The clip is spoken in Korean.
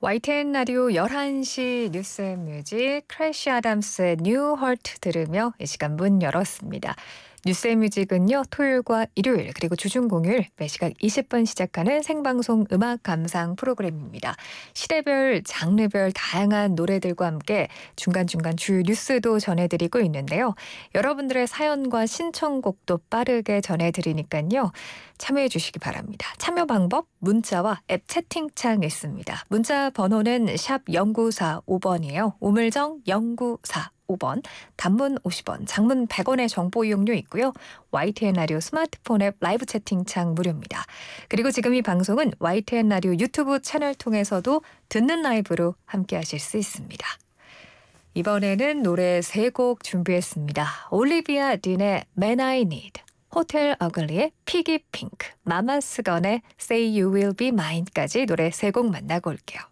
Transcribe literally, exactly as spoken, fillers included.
와이티엔 라디오 열한 시 뉴스 앤 뮤직 크래시 아담스의 뉴 헐트 들으며 이 시간 문 열었습니다. 뉴스 앤 뮤직은요. 토요일과 일요일 그리고 주중 공휴일 매시각 이십 분 시작하는 생방송 음악 감상 프로그램입니다. 시대별 장르별 다양한 노래들과 함께 중간중간 주요 뉴스도 전해드리고 있는데요. 여러분들의 사연과 신청곡도 빠르게 전해드리니까요. 참여해 주시기 바랍니다. 참여 방법 문자와 앱 채팅창 있습니다. 문자 번호는 샵 공구사오 번이에요. 우물정 공구사오 번, 단문 오십 원, 장문 백 원의 정보 이용료 있고요. 와이티엔 라디오 스마트폰 앱 라이브 채팅창 무료입니다. 그리고 지금 이 방송은 와이티엔 라디오 유튜브 채널 통해서도 듣는 라이브로 함께 하실 수 있습니다. 이번에는 노래 세 곡 준비했습니다. 올리비아 딘의 Man I Need, 호텔 어글리의 피기 핑크, 마마스건의 Say You Will Be Mine까지 노래 세 곡 만나고 올게요.